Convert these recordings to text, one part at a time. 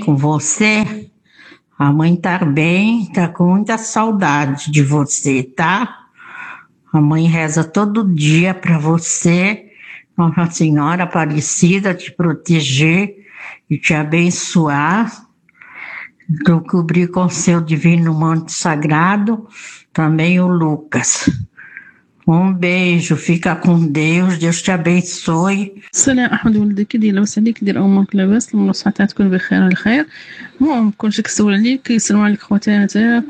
com você? A mãe tá bem, tá com muita saudade de você, tá? A mãe reza todo dia para você, Nossa Senhora Aparecida, te proteger e te abençoar, te cobrir com seu divino manto sagrado, também o Lucas. Um beijo, fica com Deus, Deus te abençoe. السلام أحمد ولدك دير لاباس عليك دير أمك لاباس المرة صحتها تكون بخير على خير. المهم كلشي كيسول عليك كيسلموا عليك خواتاتك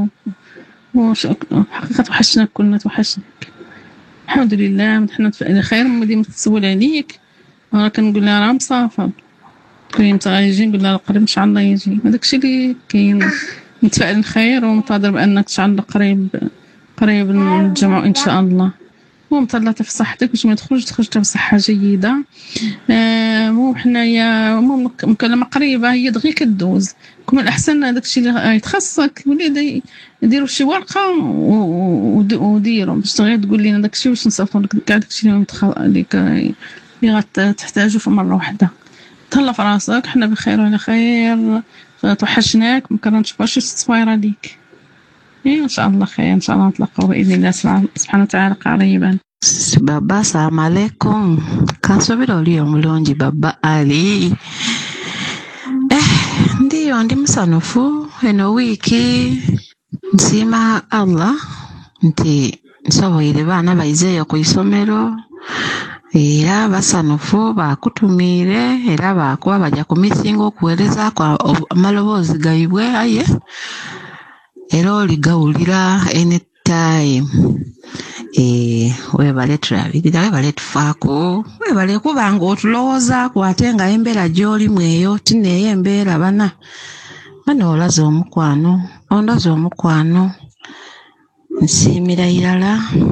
حقيقة توحشناك كلنا توحشناك. الحمد لله حنا على خير ما ديما تسول عليك راه كنقول لها راه مسافر كاين متى غيجي نقول لها قريب ان شاء الله يجي هذاك الشيء اللي كاين نتفائل خير ومنتظر بانك ان شاء الله قريب نتجمعوا ان شاء الله. المهم تهلا في صحتك باش ما تخرج بصحه جيده. المهم حنايا مكالمه قريبه هي دغيا كدوز كون الاحسن هذاك الشيء اللي يتخصك ولي ديروا شي ورقه وديروا باش دغيا تقول لنا داك الشيء واش نصيفطوا لك كاع داك الشيء اللي غتحتاجوا في مره واحده. تهلا في راسك حنا بخير وعلى خير توحشناك ما كنشوفوش شي تصويره ليك. ان شاء الله خير ان شاء الله نتلاقاو باذن الله سبحانه وتعالى قريبا. Baba, assalamu alaikum. Kansubira oli omulungi baba Ali. Ndiyo ndi musanufu eno wiiki nsiima Allah nti nsoboire baana baizeeyo ku isomero era basanufu bakutumiire era bakuba bajja ku misingo okuweerezaako amaloboozi gaibwe aye era oligawulira anytime. Webale tulabirira webale tufaako webale kuba ng'otulowoozaako ate nga embeera gy'olimu eyo tineeyo embeera bana olaza omukwano nsiimira irala.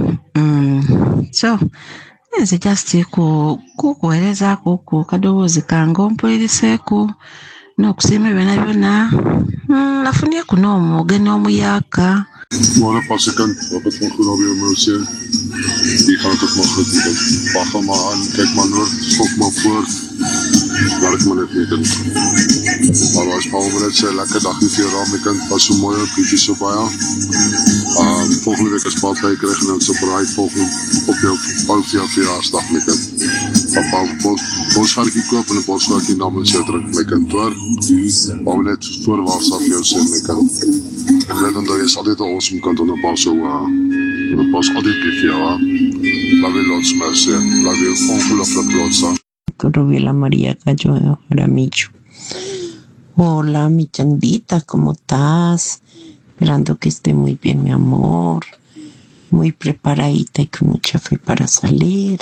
So nze just kukuweerezaako ku kadowoozi kange ompuliriseeku n'okusiima byonna byonna nafunyeku n'omwoge n'omuyaaka. Môre pas ek kan wat het van goed alweer moet sê. Die gaan het maar goed doen. Wag maar aan, kyk maar noord, stop maar voort. Werk maar net nie kind. Maar as Paul net sê lekker dag met jou raam, my kind, pas so mooi op, bietjie so baie. Volgende week as Paul kry en dan so braai volgende op jou verjaarsdag my kind. Papa, ons gaan ek koop en 'n boswaartjie na my sê druk my kind hoor. Paul net voorwaarts af jou sê my kind. En let dan dat jy altyd 'n awesome kant op pas so pas altyd lief vir jou. Love you lots mercy. Love you ongelooflik lots. Rubila María Gallo Jaramillo. Hola, mi chandita, ¿cómo estás? Esperando que esté muy bien, mi amor. Muy preparadita y con mucha fe para salir.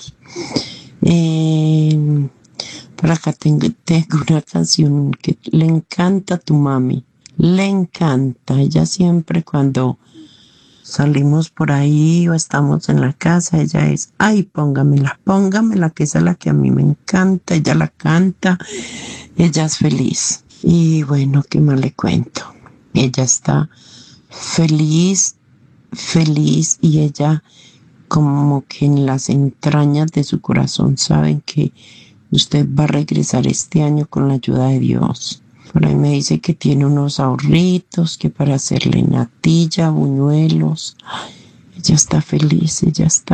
Por acá tengo una canción que le encanta a tu mami. Le encanta. Ella siempre cuando salimos por ahí o estamos en la casa, ella es, ay, póngamela, que esa es la que a mí me encanta, ella la canta, ella es feliz. Y bueno, ¿qué más le cuento? Ella está feliz y ella como que en las entrañas de su corazón saben que usted va a regresar este año con la ayuda de Dios. Por ahí me dice que tiene unos ahorritos, que para hacerle natilla, buñuelos. Ella está feliz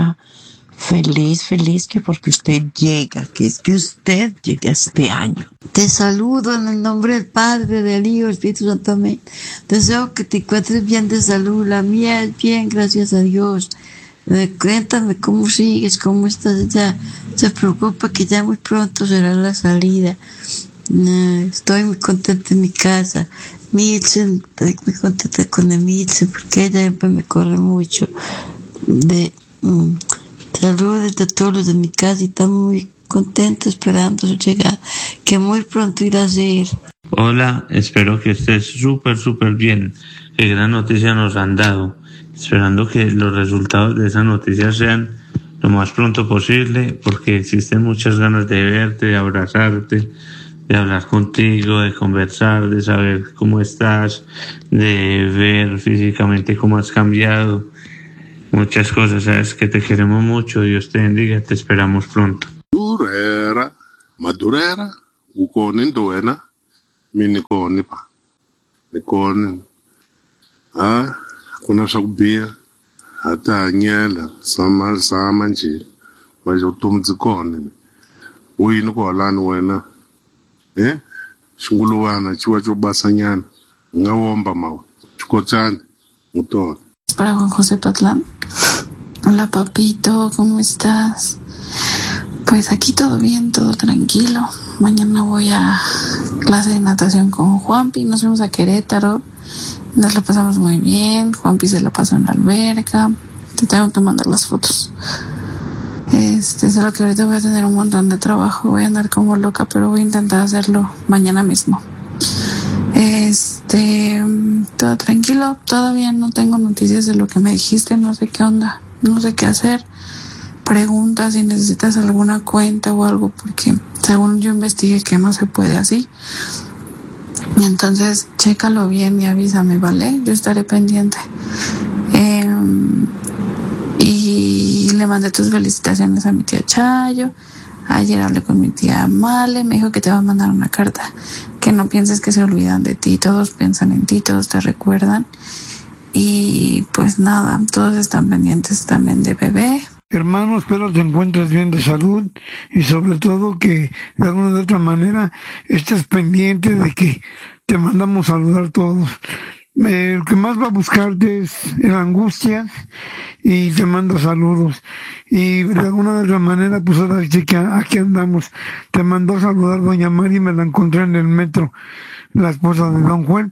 que porque usted llega, que es que usted llega este año. Te saludo en el nombre del Padre, del Hijo, del Espíritu Santo, amén. Deseo que te encuentres bien de salud, la mía es bien, gracias a Dios. Cuéntame cómo sigues, cómo estás. Ella se preocupa que ya muy pronto será la salida. Estoy muy contenta en mi casa. Milsen, estoy muy contenta con el Milsen porque ella siempre me corre mucho. Saludos a todos los de mi casa y estamos muy contentos esperando su llegada, que muy pronto irá a ser. Hola, espero que estés súper bien. Qué gran noticia nos han dado. Esperando que los resultados de esa noticia sean lo más pronto posible, porque existen muchas ganas de verte, de abrazarte, de hablar contigo, de conversar, de saber cómo estás, de ver físicamente cómo has cambiado. Muchas cosas, sabes que te queremos mucho, Dios te bendiga, te esperamos pronto. Madurera, uko nindoena, Mimi ni kona kuna swa ku biha ha ti hanyela sama njhe manje vutomi byi kona u yini ku halani wena xinguluwana xi va xo basanyana nga womba mawa xikotsani mutona. Para Juan José Patlán. Hola papito, ¿cómo estás? Pues aquí todo bien, todo tranquilo. Mañana voy a clase de natación con Juanpi, nos fuimos a Querétaro, nos la pasamos muy bien, Juanpi se la pasó en la alberca, te tengo que mandar las fotos. Solo que ahorita voy a tener un montón de trabajo, voy a andar como loca, pero voy a intentar hacerlo mañana mismo. Todo tranquilo, todavía no tengo noticias de lo que me dijiste, no sé qué onda, no sé qué hacer. Pregunta si necesitas alguna cuenta o algo, porque según yo investigué que no se puede así. Y entonces, chécalo bien y avísame, ¿vale? Yo estaré pendiente. Y le mandé tus felicitaciones a mi tía Chayo. Ayer hablé con mi tía Male, me dijo que te va a mandar una carta. Que no pienses que se olvidan de ti, todos piensan en ti, todos te recuerdan. Y pues nada, todos están pendientes también de bebé. Hermano, espero te encuentres bien de salud y sobre todo que de alguna de otra manera estés pendiente de que te mandamos saludar todos. El que más va a buscarte es la angustia y te mando saludos. Y de alguna de otra manera, pues ahora sí que aquí andamos. Te mandó saludar doña Mari, me la encontré en el metro, la esposa de don Juan.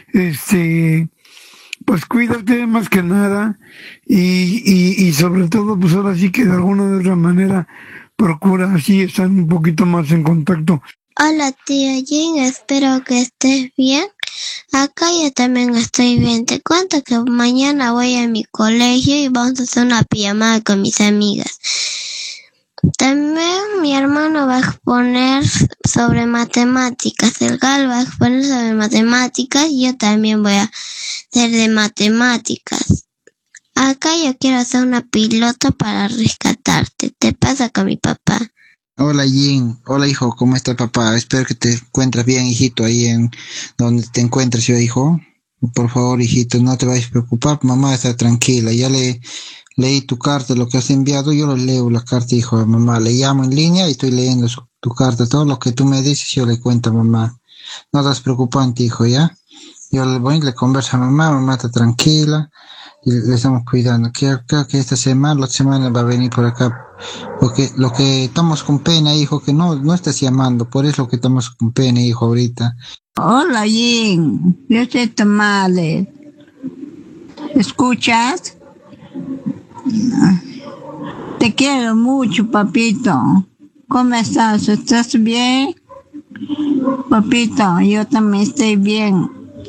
Pues cuídate más que nada y sobre todo, pues ahora sí que de alguna de otra manera procura así estar un poquito más en contacto. Hola tía Jean, espero que estés bien. Acá yo también estoy bien. Te cuento que mañana voy a mi colegio y vamos a hacer una pijamada con mis amigas. También mi hermano va a exponer sobre matemáticas. El Gal va a exponer sobre matemáticas y yo también voy a hacer de matemáticas. Acá yo quiero hacer una pilota para rescatarte. ¿Te pasa con mi papá? Hola Jin, hola hijo, ¿cómo está papá? Espero que te encuentres bien, hijito, ahí en donde te encuentres, yo hijo. Por favor, hijito, no te vayas a preocupar, mamá está tranquila. Ya leí tu carta, lo que has enviado, yo lo leo la carta, hijo de mamá. Le llamo en línea y estoy leyendo tu carta. Todo lo que tú me dices, yo le cuento a mamá. No estás preocupante, hijo, ¿ya? Yo le voy y le converso a mamá está tranquila y le estamos cuidando. Creo que esta semana, la otra semana va a venir por acá. Porque lo que estamos con pena, hijo, que no estás llamando, por eso que estamos con pena, hijo, ahorita. Hola, Jim, yo soy Tamales. ¿Escuchas? Te quiero mucho, papito. ¿Cómo estás? ¿Estás bien? Papito, yo también estoy bien.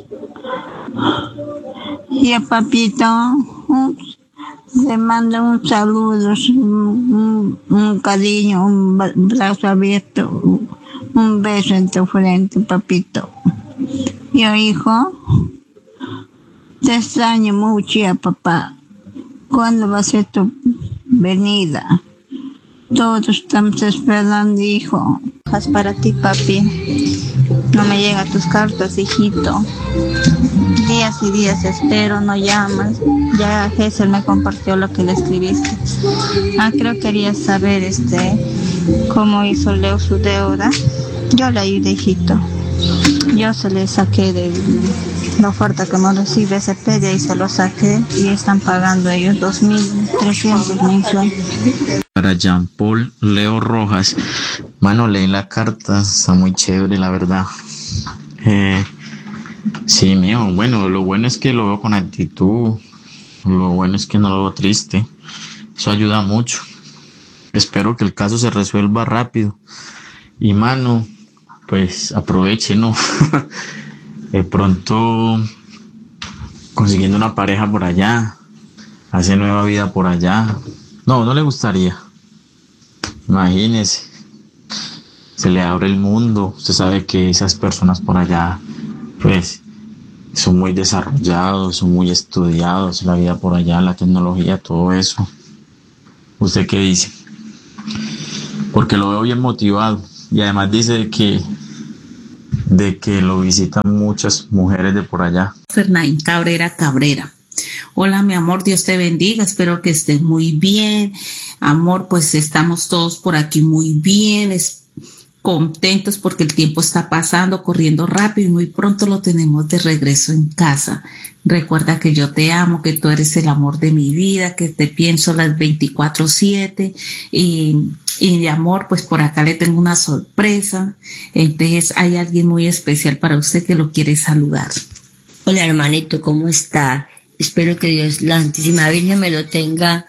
Y el papito, le mando un saludo, un cariño, un brazo abierto, un beso en tu frente, papito. Yo, hijo, te extraño mucho ya, papá. ¿Cuándo va a ser tu venida? Todos estamos esperando, hijo. Es para ti, papi. No me llegan tus cartas, hijito. Días y días espero, no llamas. Ya Gesell me compartió lo que le escribiste. Creo que querías saber cómo hizo Leo su deuda. Yo le ayudé, hijito. Yo se le saqué de la oferta que me recibe Cepeda y se lo saqué y están pagando ellos 2.300 mensual. Para Jean Paul Leo Rojas, mano, leí la carta, está muy chévere, la verdad. Sí, mío, bueno, lo bueno es que lo veo con actitud, lo bueno es que no lo veo triste, eso ayuda mucho. Espero que el caso se resuelva rápido y, mano, pues aproveche, ¿no? De pronto consiguiendo una pareja por allá, hace nueva vida por allá. No le gustaría. Imagínese, se le abre el mundo. Usted sabe que esas personas por allá, pues, son muy desarrollados, son muy estudiados, la vida por allá, la tecnología, todo eso. ¿Usted qué dice? Porque lo veo bien motivado y además dice que de que lo visitan muchas mujeres de por allá. Fernández Cabrera. Hola, mi amor, Dios te bendiga, espero que estés muy bien. Amor, pues estamos todos por aquí muy bien, contentos porque el tiempo está pasando, corriendo rápido y muy pronto lo tenemos de regreso en casa. Recuerda que yo te amo, que tú eres el amor de mi vida, que te pienso las 24/7 y de amor, pues por acá le tengo una sorpresa. Entonces hay alguien muy especial para usted que lo quiere saludar. Hola, hermanito, ¿cómo está? Espero que Dios, la Santísima Virgen, me lo tenga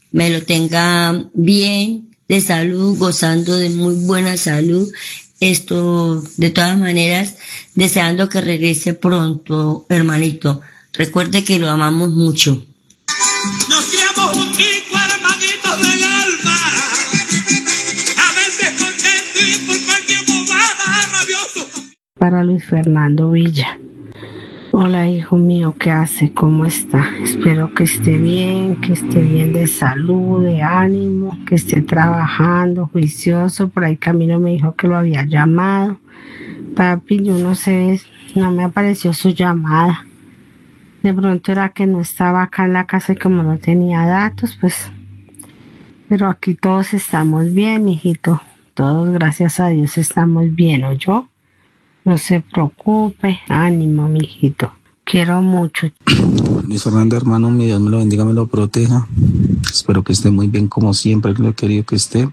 bien, de salud, gozando de muy buena salud. Esto, de todas maneras, deseando que regrese pronto, hermanito. Recuerde que lo amamos mucho. Nos criamos juntitos, hermanitos del alma. A veces contentos y por cualquier bobada rabioso. Para Luis Fernando Villa. Hola, hijo mío, ¿qué hace? ¿Cómo está? Espero que esté bien de salud, de ánimo, que esté trabajando, juicioso. Por ahí Camilo me dijo que lo había llamado. Papi, yo no sé, no me apareció su llamada. De pronto era que no estaba acá en la casa y como no tenía datos, pues. Pero aquí todos estamos bien, mijito. Todos, gracias a Dios, estamos bien, ¿oyó? No se preocupe, ánimo, mijito. Quiero mucho. Luis Fernando, hermano, mi Dios me lo bendiga, me lo proteja. Espero que esté muy bien como siempre lo he querido que esté.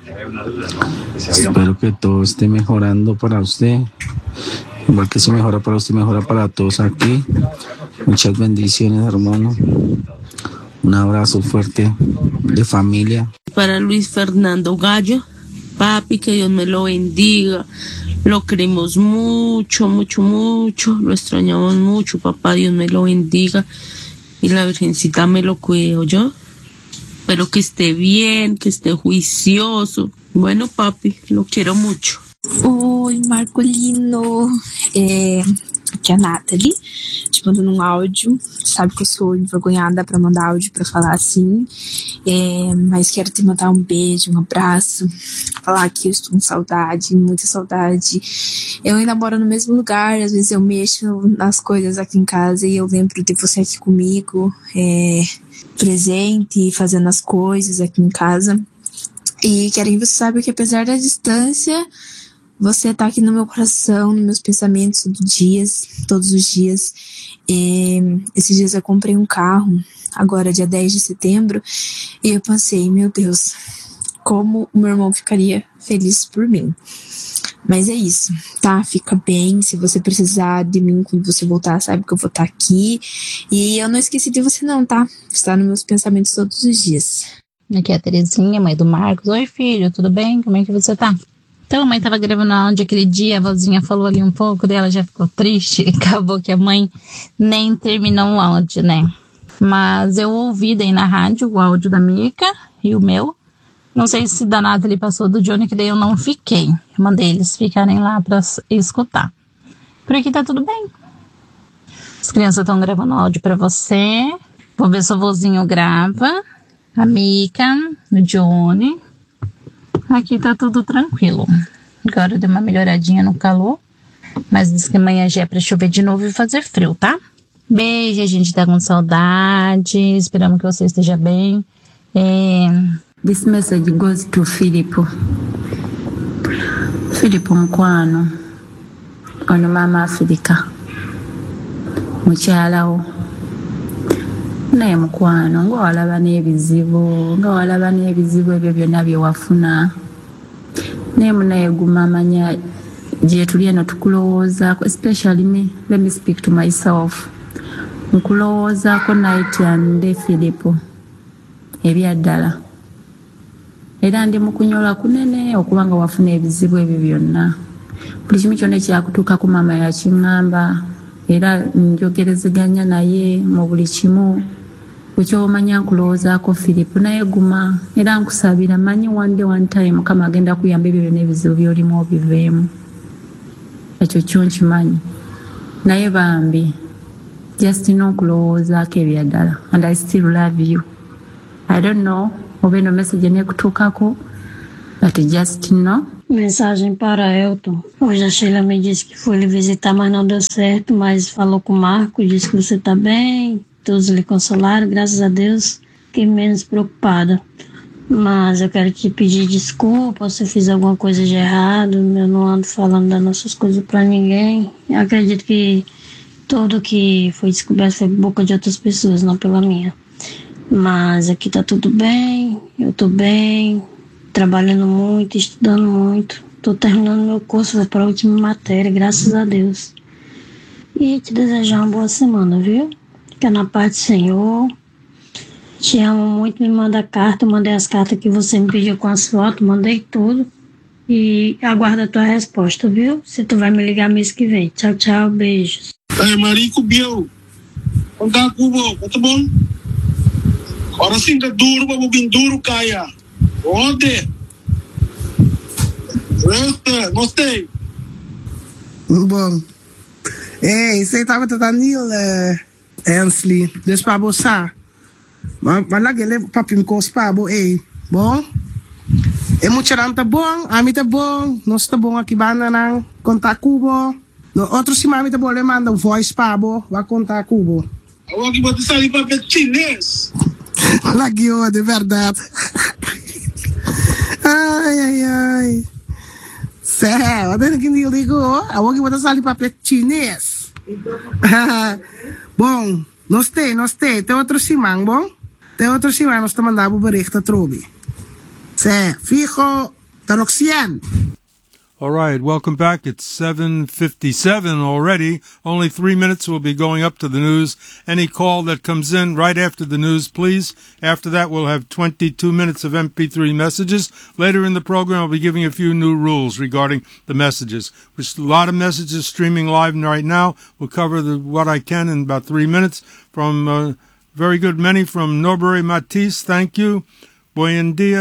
Espero que todo esté mejorando para usted. Igual que si mejora para usted, mejora para todos aquí. Muchas bendiciones, hermano. Un abrazo fuerte de familia. Para Luis Fernando Gallo, papi, que Dios me lo bendiga. Lo queremos mucho, mucho, mucho. Lo extrañamos mucho, papá. Dios me lo bendiga. Y la Virgencita me lo cuido yo. Espero que esté bien, que esté juicioso. Bueno, papi, lo quiero mucho. Oi, Marcolino. Aqui é a Nathalie, te mandando um áudio. Sabe que eu sou envergonhada pra mandar áudio pra falar assim. Mas quero te mandar um beijo, um abraço. Falar que eu estou com saudade, muita saudade. Eu ainda moro no mesmo lugar, às vezes eu mexo nas coisas aqui em casa e eu lembro de você aqui comigo, presente, fazendo as coisas aqui em casa. E quero que você saiba que apesar da distância, você tá aqui no meu coração, nos meus pensamentos todos os dias. Esses dias eu comprei um carro, agora dia 10 de setembro, e eu pensei, meu Deus, como o meu irmão ficaria feliz por mim. Mas é isso, tá? Fica bem, se você precisar de mim quando você voltar, sabe que eu vou estar aqui. E eu não esqueci de você não, tá? Está nos meus pensamentos todos os dias. Aqui é a Terezinha, mãe do Marcos. Oi, filho, tudo bem? Como é que você tá? Então, a mãe tava gravando áudio aquele dia, a vozinha falou ali um pouco dela, já ficou triste. Acabou que a mãe nem terminou o áudio, né? Mas eu ouvi daí na rádio o áudio da Mica e o meu. Não sei se da Nathalie passou do Johnny, que daí eu não fiquei. Eu mandei eles ficarem lá pra escutar. Por aqui tá tudo bem. As crianças estão gravando áudio pra você. Vou ver se o vozinho grava. A Mica, o Johnny. Aqui tá tudo tranquilo. Agora deu uma melhoradinha no calor. Mas diz que amanhã já é pra chover de novo e fazer frio, tá? Beijo, a gente tá com saudade. Esperamos que você esteja bem. This message goes to Filipo. Filipo mukwano. Ono mama Afrika. Mukyala wo. Naye mukwano nga walaba n'ebizibu ebyo byonna bye wafuna. Naye munayeguma amanya gye tuli eno tukulowoozaako, especially me, let me speak to myself. Nkulowoozaako night and day Filipo. Ebyaddala. Era ndi mu kunyola kunene okuba nga wafuna ebizibu ebyo byonna. Buli kimu kyonna ekyakutuukako maama yakiŋŋamba. Era njogerezeganya naye mu buli kimu. Kukyomanya nkulowoozaako Filipo, naye guma era nkusabira manyi one day one time Mukama agenda kuyamba ebyo byonna ebizibu by'olimu obiveemu. Ekyo kyo nkimanyi. Naye bambi just nonkulowoozaako ebyaddala, and I still love you. I don't know oba eno message neekutuukako But just know. Mensagem para Elton. Hoje a Sheila me disse que foi lhe visitar, mas não deu certo, mas falou com o Marco, disse que você está bem, todos lhe consolaram, graças a Deus, fiquei menos preocupada. Mas eu quero te pedir desculpa se eu fiz alguma coisa de errado, eu não ando falando das nossas coisas para ninguém. Eu acredito que tudo que foi descoberto foi por boca de outras pessoas, não pela minha. Mas aqui tá tudo bem, eu tô bem, trabalhando muito, estudando muito. Tô terminando meu curso, vou para a última matéria, graças a Deus. E te desejar uma boa semana, viu? Fica na paz do Senhor. Te amo muito, me manda carta, eu mandei as cartas que você me pediu com as fotos, mandei tudo. E aguardo a tua resposta, viu? Se tu vai me ligar mês que vem. Tchau, tchau, beijos. Marico Biel, contar Cubo, tá bom? Ora sim que duro, vamos duro kaya. Onde? Gostei. Bom. Você estava tratando Ansley, dus para você. Mas lá ele papim cos para bom. É muito tá bom, a mim tá bom, nós tá bom aqui banda nang contar Cubo. No outro se mami tá bom, ele manda voice para vai contar Cubo. Eu aqui vou te sair para ver chinês. Lagi de verdade. Ai. Sério, eu tenho que me ligar. Eu aqui vou te sair para ver chinês. Bom, nós tem outro simang, bom? Tem outro simang, nós tá mandando bericht trobi. Fijo, Taroxian. All right, welcome back. It's 7:57 already. Only 3 minutes. We'll be going up to the news. Any call that comes in right after the news, please. After that, we'll have 22 minutes of MP3 messages. Later in the program, I'll be giving a few new rules regarding the messages. There's a lot of messages streaming live right now. We'll cover what I can in about 3 minutes. From very good many from Norbury Matisse. Thank you. Buen dia,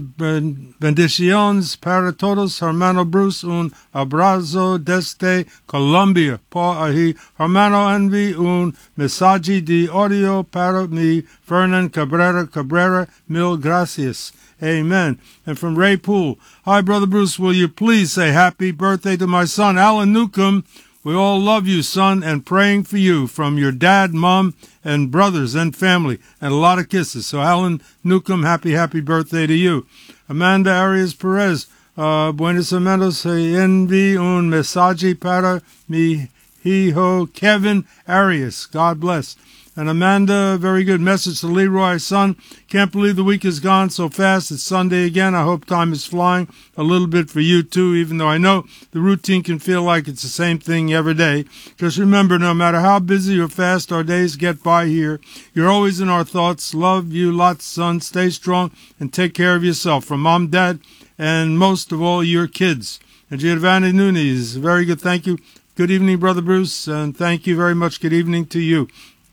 bendiciones para todos, hermano Bruce, un abrazo desde Colombia. Por ahí, hermano Envy, un mensaje de audio para mi, Fernan Cabrera, mil gracias. Amen. And from Ray Poole, hi, Brother Bruce, will you please say happy birthday to my son, Alan Newcomb. We all love you, son, and praying for you from your dad, mom, and brothers and family, and a lot of kisses. So, Alan Newcomb, happy birthday to you. Amanda Arias Perez, buenos amados, envi un mensaje para mi hijo Kevin Arias. God bless. And Amanda, very good message to Leroy, son. Can't believe the week has gone so fast. It's Sunday again. I hope time is flying a little bit for you too, even though I know the routine can feel like it's the same thing every day. Just remember, no matter how busy or fast our days get by here, you're always in our thoughts. Love you lots, son. Stay strong and take care of yourself. From Mom, Dad, and most of all, your kids. And Giovanni Nunes, very good. Thank you. Good evening, Brother Bruce, and thank you very much. Good evening to you.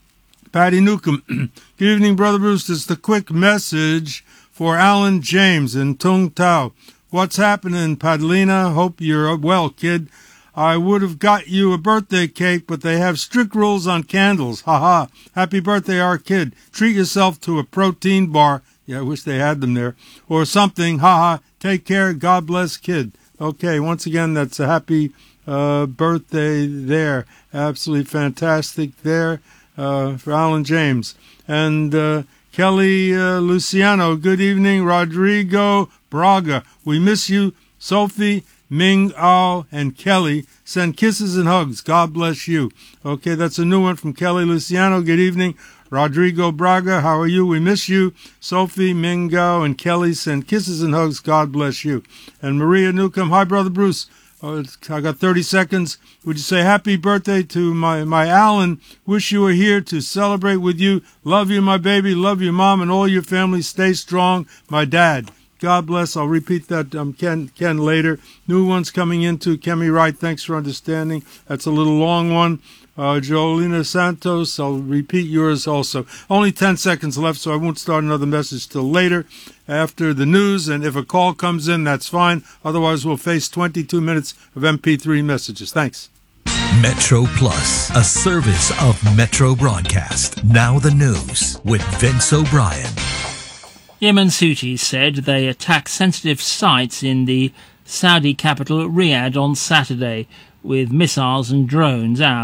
Patty Newcomb. Good evening, Brother Bruce. This is the quick message for Alan James in Tung Tao. What's happening, Padlina? Hope you're well, kid. I would have got you a birthday cake, but they have strict rules on candles. Ha. Happy birthday, our kid. Treat yourself to a protein bar. Yeah, I wish they had them there. Or something. Ha. Take care. God bless, kid. Okay, once again, that's a happy birthday there. Absolutely fantastic there. For Alan James. And Kelly Luciano, good evening. Rodrigo Braga, we miss you. Sophie, Ming Ao, and Kelly, send kisses and hugs. God bless you. Okay, that's a new one from Kelly Luciano. Good evening. Rodrigo Braga, how are you? We miss you. Sophie, Ming Ao, and Kelly, send kisses and hugs. God bless you. And Maria Newcomb, hi, Brother Bruce. I got 30 seconds. Would you say happy birthday to my Alan? Wish you were here to celebrate with you. Love you, my baby. Love your mom and all your family. Stay strong. My dad. God bless. I'll repeat that Ken later. New ones coming in too. Kemi Wright, thanks for understanding. That's a little long one. Jolina Santos, I'll repeat yours also. Only 10 seconds left, so I won't start another message till later after the news. And if a call comes in, that's fine. Otherwise, we'll face 22 minutes of MP3 messages. Thanks. Metro Plus, a service of Metro Broadcast. Now the news with Vince O'Brien. Yemen Houthis said they attacked sensitive sites in the Saudi capital Riyadh on Saturday with missiles and drones out.